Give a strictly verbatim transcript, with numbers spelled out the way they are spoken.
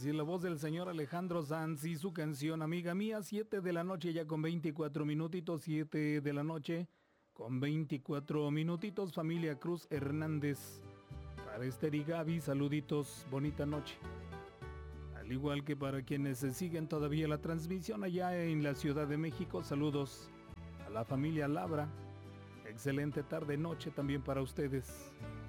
Así es la voz del señor Alejandro Sanz y su canción Amiga Mía, siete de la noche ya con veinticuatro minutitos, siete de la noche con veinticuatro minutitos, familia Cruz Hernández. Para Esther y Gaby, saluditos, bonita noche. Al igual que para quienes se siguen todavía la transmisión allá en la Ciudad de México, saludos a la familia Labra. Excelente tarde, noche también para ustedes.